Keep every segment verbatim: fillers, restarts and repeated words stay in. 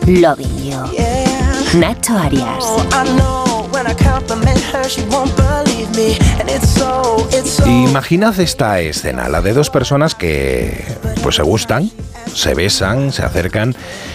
Loving You. Nacho Arias. Imaginad esta escena, la de dos personas que pues se gustan, se besan, se acercan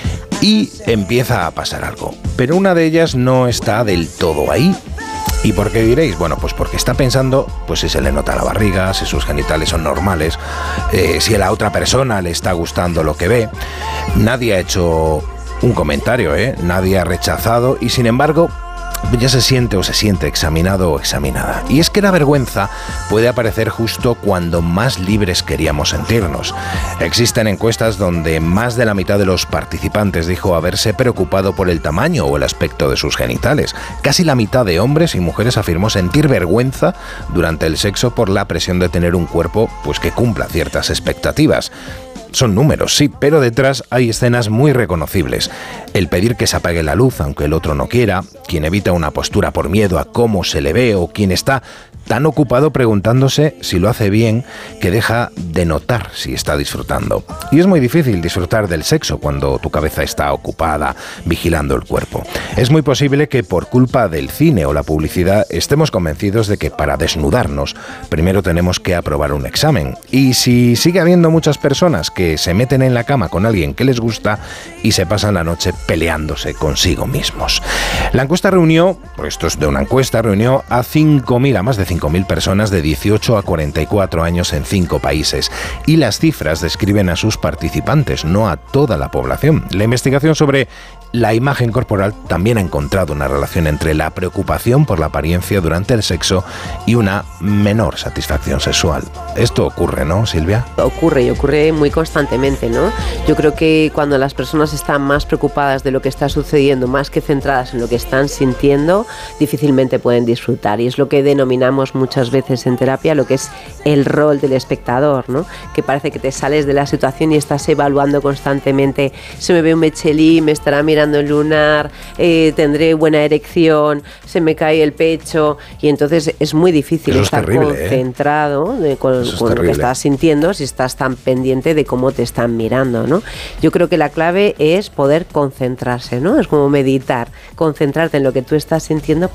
y empieza a pasar algo. Pero una de ellas no está del todo ahí. ¿Y por qué diréis? Bueno, pues porque está pensando pues si se le nota la barriga, si sus genitales son normales, eh, si a la otra persona le está gustando lo que ve. Nadie ha hecho un comentario, ¿eh? Nadie ha rechazado y sin embargo ya se siente o se siente examinado o examinada. Y es que la vergüenza puede aparecer justo cuando más libres queríamos sentirnos. Existen encuestas donde más de la mitad de los participantes dijo haberse preocupado por el tamaño o el aspecto de sus genitales. Casi la mitad de hombres y mujeres afirmó sentir vergüenza durante el sexo por la presión de tener un cuerpo pues que cumpla ciertas expectativas. Son números, sí, pero detrás hay escenas muy reconocibles. El pedir que se apague la luz aunque el otro no quiera, quien evita una postura por miedo a cómo se le ve o quien está tan ocupado preguntándose si lo hace bien que deja de notar si está disfrutando. Y es muy difícil disfrutar del sexo cuando tu cabeza está ocupada vigilando el cuerpo. Es muy posible que por culpa del cine o la publicidad estemos convencidos de que para desnudarnos primero tenemos que aprobar un examen. Y si sigue habiendo muchas personas que se meten en la cama con alguien que les gusta y se pasan la noche peleándose consigo mismos. La encuesta reunió, pues esto es de una encuesta, reunió a cinco mil, a más de cinco mil personas de dieciocho a cuarenta y cuatro años en cinco países. Y las cifras describen a sus participantes, no a toda la población. La investigación sobre la imagen corporal también ha encontrado una relación entre la preocupación por la apariencia durante el sexo y una menor satisfacción sexual. Esto ocurre, ¿no, Silvia? Ocurre y ocurre muy constantemente, ¿no? Yo creo que cuando las personas están más preocupadas de lo que está sucediendo, más que centradas en lo que están sintiendo, difícilmente pueden disfrutar. Y es lo que denominamos muchas veces en terapia lo que es el rol del espectador, ¿no? Que parece que te sales de la situación y estás evaluando constantemente, se me ve un mechelí, me estará mirando el lunar, eh, tendré buena erección, se me cae el pecho, y entonces es muy difícil Eso estar es terrible, concentrado ¿eh? de, con, con lo que estás sintiendo si estás tan pendiente de cómo te están mirando, ¿no? Yo creo que la clave es poder concentrarse, ¿no? Es como meditar, concentrarte en lo que tú estás sintiendo